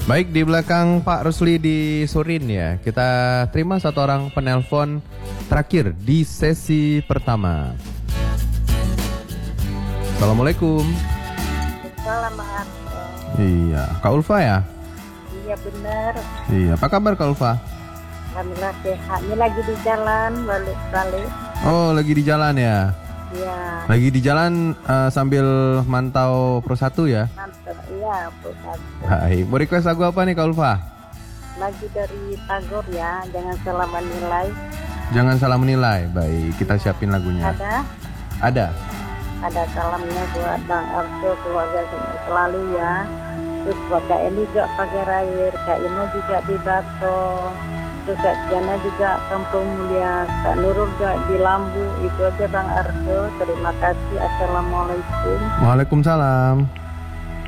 Baik, di belakang Pak Rusli di Surin ya. Kita terima satu orang penelpon terakhir di sesi pertama. Assalamualaikum. Salam Mas. Iya, Kak Ulfa ya? Iya benar. Iya, apa kabar Kak Ulfa? Alhamdulillah sehat. Ini lagi di jalan balik. Oh, lagi di jalan ya? Iya. Lagi di jalan sambil mantau Pro 1 ya? Mantap. Iya, pusat. Hai, mau request lagu apa nih Kak Ulfa? Lagi dari Tagor ya. Jangan salah menilai. Jangan salah menilai. Baik, kita siapin lagunya. Ada Ada. salamnya buat Bang Arso, keluarga selalu ya. Terus buat Kak Eli juga pakai Rair, Kak Ino juga di Bato. Terus Kak Jana juga Kampung Mulia, Kak Nurul juga di Lambu. Itu aja Bang Arso. Terima kasih. Assalamualaikum. Waalaikumsalam.